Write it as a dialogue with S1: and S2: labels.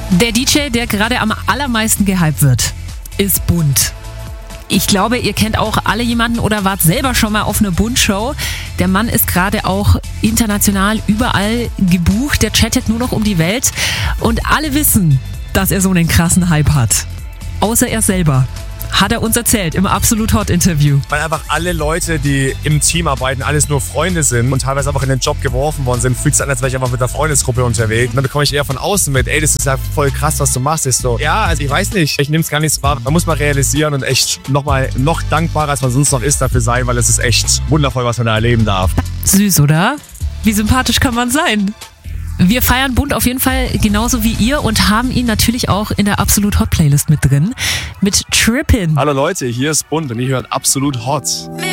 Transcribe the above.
S1: Der DJ, der gerade am allermeisten gehypt wird, ist Bund. Ich glaube, ihr kennt auch alle jemanden oder wart selber schon mal auf einer Bund-Show. Der Mann ist gerade auch international überall gebucht. Der chattet nur noch um die Welt. Und alle wissen, dass er so einen krassen Hype hat. Außer er selber. Hat er uns erzählt im Absolut Hot Interview.
S2: Weil einfach alle Leute, die im Team arbeiten, alles nur Freunde sind und teilweise einfach in den Job geworfen worden sind, fühlt es an, als wäre ich einfach mit der Freundesgruppe unterwegs. Und dann bekomme ich eher von außen mit, ey, das ist ja voll krass, was du machst. Ist so, ja, also ich weiß nicht, ich nehme es gar nicht so wahr. Man muss mal realisieren und echt noch dankbarer, als man sonst noch ist, dafür sein, weil es ist echt wundervoll, was man da erleben darf.
S1: Süß, oder? Wie sympathisch kann man sein? Wir feiern Bund auf jeden Fall genauso wie ihr und haben ihn natürlich auch in der Absolut Hot Playlist mit drin. Mit Trippin'.
S2: Hallo Leute, hier ist Bund und ihr hört Absolut Hot.